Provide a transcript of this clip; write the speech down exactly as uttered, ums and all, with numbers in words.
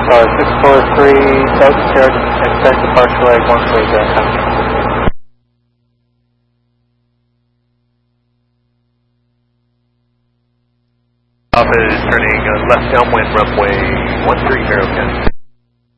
uh, six four three, Delta Sierra, expect departure leg one way direct contact. Alpha is turning uh, left downwind runway one three zero, ten.